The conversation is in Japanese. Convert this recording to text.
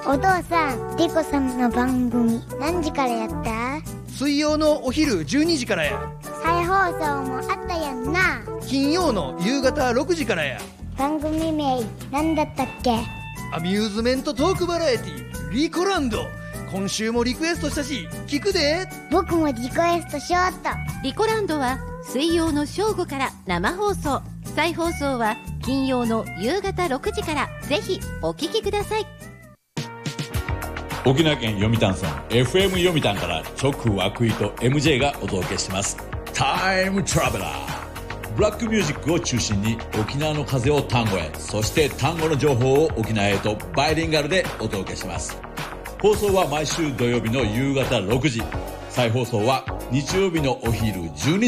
お父さん、リコさんの番組何時からやった？ 水曜のお昼12時からや。 再放送もあったやんな。 金曜の夕方6時からや。 番組名何だったっけ？ アミューズメントトークバラエティリコランド。今週もリクエストしたし聞くで。 僕もリクエストしようっと。 リコランドは水曜の正午から生放送、再放送は金曜の夕方6時から。ぜひお聞きください。 沖縄県読谷村 FM 読谷から直涌井と MJ がお届けしますタイムトラベラー。ブラックミュージックを中心に沖縄の風を単語へ、そして単語の情報を沖縄へとバイリンガルでお届けします。放送は毎週土曜日の夕方6時、再放送は日曜日のお昼12時